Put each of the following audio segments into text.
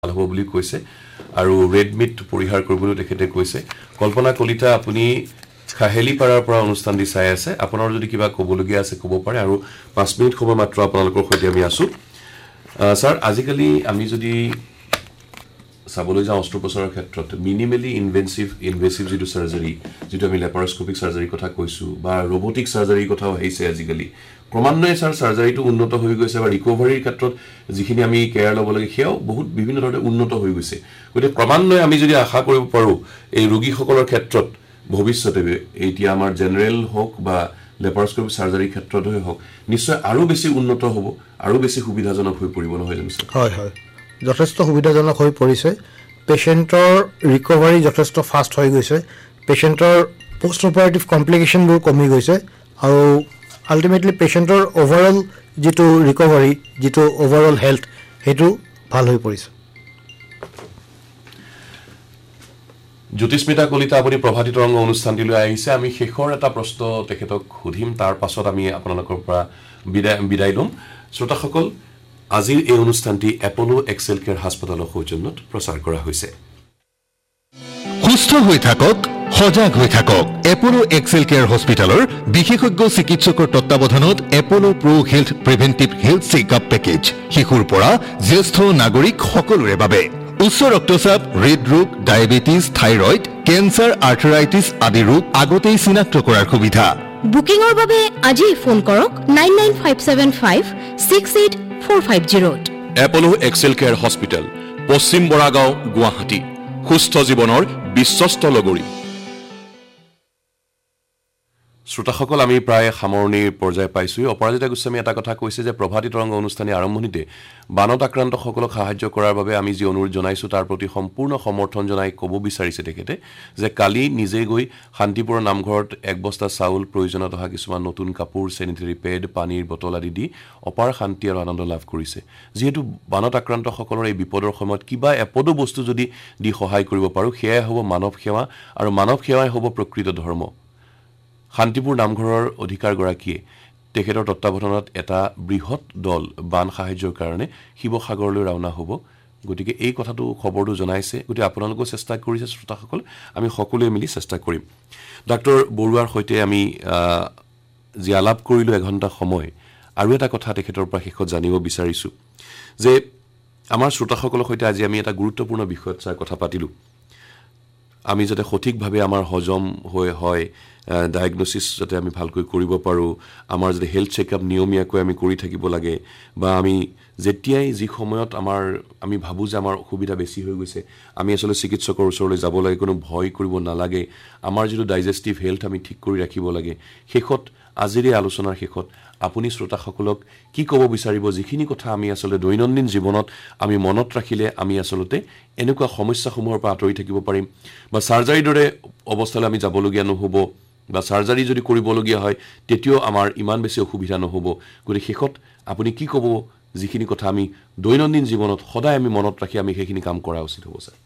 ভাল হ'ব বুলি কৈছে আৰু ৰেড মিট পৰিহাৰ কৰিবলৈ তেখেতে কৈছে কল্পনা কলিতা আপুনি খাহেলি পাৰাৰ পৰা অনুষ্ঠান দি চাই আছে আপোনাৰ যদি কিবা ক'বলগীয়া আছে ক'ব পাৰে আৰু 5 মিনিট সময় মাত্ৰ আপোনালোকৰ সৈতে আমি আছো স্যাৰ আজিকালি আমি যদি চাবলৈ যাওঁ অস্ত্ৰোপচাৰৰ ক্ষেত্ৰত মিনিমালি ইনভেসিভ যেটো সাৰ্জাৰি যেটো আমি ল্যাপাৰোস্কোপিক সাৰ্জাৰি কথা কৈছো বা ৰবটিক সাৰ্জাৰি কথাও হৈছে আজিকালি ক্ৰমান্বয়ে স্যাৰ সাৰ্জাৰিটো উন্নত হৈ গৈছে বা ৰিকভাৰীৰ ক্ষেত্ৰত যিখিনি আমি কেয়াৰ ল'ব লাগে সেয়াও বহুত বিভিন্ন ধৰণে উন্নত হৈ গৈছে গতিকে ক্ৰমান্বয়ে আমি যদি আশা কৰিব পাৰো এই ৰোগীসকলৰ ক্ষেত্ৰত ভৱিষ্যতে এতিয়া আমাৰ জেনাৰেল হওক বা ল্যাপাৰোস্কোপিক সাৰ্জাৰি ক্ষেত্ৰত হওক নিশ্চয় আৰু বেছি উন্নত হ'ব আৰু বেছি সুবিধাজনক হৈ পৰিব নহয় জানো স্যাৰ হয় হয় যথেষ্ট সুবিধাজনক হৈ পৰিছে পেশেন্টৰ ৰিকভাৰী যথেষ্ট ফাষ্ট হৈ গৈছে পেশেন্টৰ পোষ্ট অপাৰেটিভ কমপ্লিকেশনবোৰ কমি গৈছে আৰু আলটিমেটলি পেশেন্টৰ ওভাৰঅল যেটো ৰিকভাৰী যেটো ওভাৰঅল হেলথ হেতু ভাল হৈ পৰিছে জ্যোতিস্মিতা কলিতা আপুনি প্ৰভাতী তৰংগ অনুষ্ঠানটিলৈ আহিছে আমি শেষৰ এটা প্ৰশ্ন তেখেতক সুধিম তাৰ পাছত আমি আপোনালোকৰ পৰা বিদায় লম শ্ৰোতাসকল আজিৰ এই অনুষ্ঠানটি এপোলো এক্সেল কেয়াৰ হাস্পতালৰ সৌজন্যত প্ৰচাৰ কৰা হৈছে সুস্থ হৈ থাকক সজাগ হৈ থাকক এপোলো এক্সেল কেয়াৰ হস্পিটালৰ বিশেষজ্ঞ চিকিৎসকৰ তত্ত্বাৱধানত Apollo pro health প্ৰিভেন্টিভ health checkup package শিশুৰ পৰা জ্যেষ্ঠ নাগৰিক সকলোৰে বাবে উচ্চ ৰক্তচাপ হৃদৰোগ ডায়াবেটিস থাইৰয়েড কেন্সাৰ আৰ্থৰাইটিস আদি ৰোগ আগতেই চিনাক্ত কৰাৰ সুবিধা বুকিংৰ বাবে আজি ফোন কৰক 9957568450 এপোলো এক্সেল কেয়াৰ হস্পিটাল পশ্চিম বৰাগাঁও গুৱাহাটী সুস্থ জীৱনৰ বিশ্বস্ত লগৰী শ্ৰোতাসকল আমি প্ৰায় সামৰণিৰ পৰ্যায় পাইছো অপৰাজিতা গোস্বামী এটা কথা কৈছে যে প্ৰভাতী তৰংগ অনুষ্ঠানে আৰম্ভণিতে বানত আক্ৰান্তসকলক সাহায্য কৰাৰ বাবে আমি যি অনুৰোধ জনাইছো তাৰ প্ৰতি সম্পূৰ্ণ সমৰ্থন জনাই ক'ব বিচাৰিছে তেখেতে যে কালি নিজে গৈ শান্তিপুৰ নামঘৰত এক বস্তা চাউল প্ৰয়োজনত অহা কিছুমান নতুন কাপোৰ সেনিটাৰী পেড পানীৰ বটল আদি দি অপাৰ শান্তি আৰু আনন্দ লাভ কৰিছে যেহেতু বানত আক্ৰান্তসকলৰ এই বিপদৰ সময়ত কিবা এপদো বস্তু যদি দি সহায় কৰিব পাৰো সেয়াই হ'ব মানৱ সেৱা আৰু মানৱ সেৱাই হ'ব প্ৰকৃত ধৰ্ম শান্তিপুৰ নামঘৰৰ অধিকাৰ গৰাকীয়ে তেখেতৰ তত্ত্বাৱধানত এটা বৃহৎ দল বান সাহায্যৰ কাৰণে শিৱসাগৰলৈ ৰাওনা হ'ব গতিকে এই কথাটো খবৰটো জনাইছে গতিকে আপোনালোকেও চেষ্টা কৰিছে শ্ৰোতাসকল আমি সকলোৱে মিলি চেষ্টা কৰিম ডাক্তৰ বৰুৱাৰ সৈতে আমি যি আলাপ কৰিলো এঘণ্টা সময় আৰু এটা কথা তেখেতৰ পৰা শেষত জানিব বিচাৰিছো যে আমাৰ শ্ৰোতাসকলৰ সৈতে আজি আমি এটা গুৰুত্বপূৰ্ণ বিষয়ত কথা পাতিলো আমি যাতে সঠিকভাৱে আমাৰ হজম হয় ডায়াগনোসিস যাতে আমি ভালকৈ কৰিব পাৰো আমাৰ যদি হেলথ চেকআপ নিয়মীয়াকৈ আমি কৰি থাকিব লাগে বা আমি যেতিয়াই যি সময়ত আমি ভাবু যে আমাৰ অসুবিধা বেছি হৈ গৈছে আমি আসলে চিকিৎসকৰ ওচৰলৈ যাব লাগে কোনো ভয় কৰিব নালাগে আমাৰ যিটো ডাইজেষ্টিভ হেলথ আমি ঠিক কৰি ৰাখিব লাগে শেষত আজিৰ এই আলোচনাৰ শেষত আপুনি শ্ৰোতাসকলক কি ক'ব বিচাৰিব যিখিনি কথা আমি আসলে দৈনন্দিন জীৱনত আমি মনত ৰাখিলে আমি আসলতে এনেকুৱা সমস্যাসমূহৰ পৰা আঁতৰি থাকিব পাৰিম বা সাৰ্জাৰীৰ দৰে অৱস্থালৈ আমি যাবলগীয়া নহ'ব বা সাৰ্জাৰী যদি কৰিবলগীয়া হয় তেতিয়াও আমাৰ ইমান বেছি অসুবিধা নহ'ব গতিকে শেষত আপুনি কি ক'ব যিখিনি কথা আমি দৈনন্দিন জীৱনত সদায় আমি মনত ৰাখি আমি সেইখিনি কাম কৰা উচিত হ'ব স্যাৰ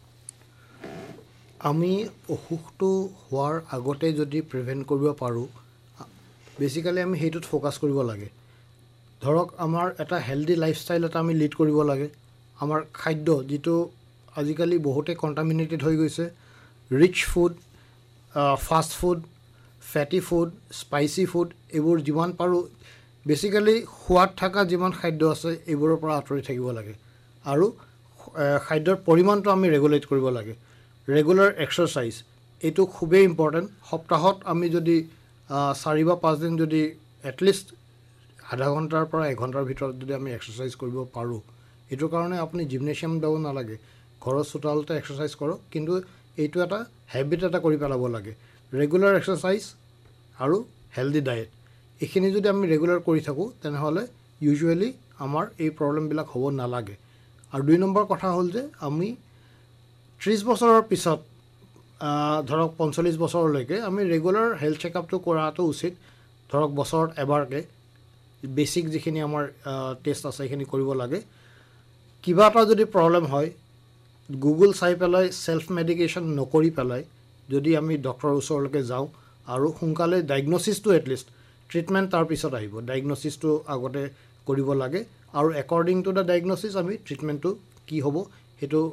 আমি অসুখটো হোৱাৰ আগতে যদি প্ৰিভেন্ট কৰিব পাৰো বেসিক্যালি আমি হেইটোত ফোকাস কৰিব লাগে ধৰক আমাৰ এটা হেলদি লাইফষ্টাইল এটা আমি লিড কৰিব লাগে আমাৰ খাদ্য যেটো আজিকালি বহুতে কন্টামিনেটেড হৈ গৈছে ৰিচ ফুড ফাষ্ট ফুড ফেটি ফুড স্পাইসি ফুড এইবোৰ যিমান পাৰো বেসিক্যালি খোৱাত থকা যিমান খাদ্য আছে এইবোৰৰ পৰা আঁতৰি থাকিব লাগে আৰু খাদ্যৰ পৰিমাণটো আমি ৰেগুলেট কৰিব লাগে ৰেগুলাৰ এক্সাৰসাইজ এটো খুবেই ইম্পৰ্টেন্ট সপ্তাহত আমি যদি 4 বা 5 দিন যদি এটলিষ্ট আধা ঘণ্টাৰ পৰা 1 ঘণ্টাৰ ভিতৰত যদি আমি এক্সাৰসাইজ কৰিব পাৰো এটোৰ কাৰণে আপুনি জিমনেশিয়াম যাব নালাগে ঘৰৰ চোতালতে এক্সাৰসাইজ কৰক কিন্তু এইটো এটা হেবিট এটা কৰি পেলাব লাগে ৰেগুলাৰ এক্সাৰসাইজ আৰু হেলদি ডায়েট এখিনি যদি আমি ৰেগুলাৰ কৰি থাকো তেনেহলে ইউজুৱেলি আমাৰ এই প্ৰবলেম বিলাক হ'ব নালাগে আৰু 2 নম্বৰ কথা হ'ল যে আমি 30 বছৰৰ পিছত ধৰক 45 বছৰলৈকে আমি ৰেগুলাৰ হেলথ চেকআপটো কৰাটো উচিত ধৰক বছৰত এবাৰকে বেসিক যিখিনি আমাৰ টেষ্ট আছে সেইখিনি কৰিব লাগে কিবা এটা যদি প্ৰবলেম হয় গুগল চাই পেলাই সেলফ মেডিকেশন নকৰি পেলাই যদি আমি ডক্টৰৰ ওচৰলৈকে যাওঁ আৰু সোনকালে ডায়াগনোসিসটো এটলিষ্ট ট্ৰিটমেন্ট তাৰ পিছত আহিব ডায়াগনোসিসটো আগতে কৰিব লাগে আৰু একৰ্ডিং টু দা ডায়াগনোসিস আমি ট্ৰিটমেন্টটো কি হ'ব হেতু